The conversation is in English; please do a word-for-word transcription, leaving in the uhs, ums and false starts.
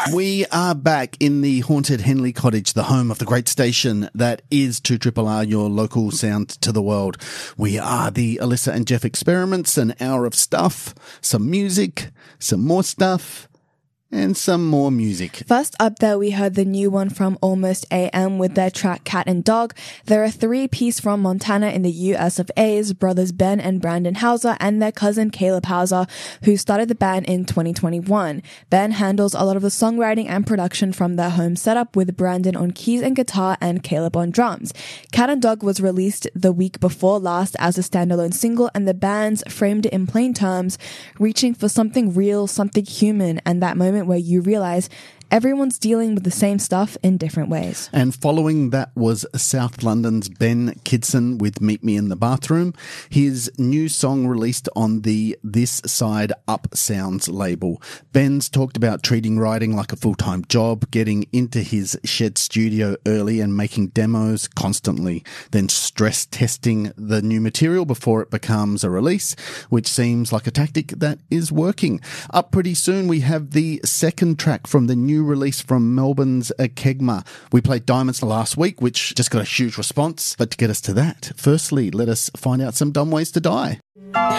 We are back in the haunted Henley Cottage, the home of the great station that is two R R R, your local sound to the world. We are the Alyssa and Jeff Experiments, an hour of stuff, some music, some more stuff, and some more music. First up there, we heard the new one from Almost A M with their track Cat and Dog. They're a three-piece from Montana in the U S of A's, brothers Ben and Brandon Hauser and their cousin Caleb Hauser, who started the band in twenty twenty-one. Ben handles a lot of the songwriting and production from their home setup, with Brandon on keys and guitar and Caleb on drums. Cat and Dog was released the week before last as a standalone single, and the bands framed it in plain terms, reaching for something real, something human, and that moment where you realize everyone's dealing with the same stuff in different ways. And following that was South London's Ben Kidson with Meet Me in the Bathroom, his new song released on the This Side Up Sounds label. Ben's talked about treating writing like a full-time job, getting into his shed studio early and making demos constantly, then stress testing the new material before it becomes a release, which seems like a tactic that is working. Up pretty soon we have the second track from the new release from Melbourne's Kegma. We played Diamonds last week, which just got a huge response. But to get us to that, firstly, let us find out some dumb ways to die.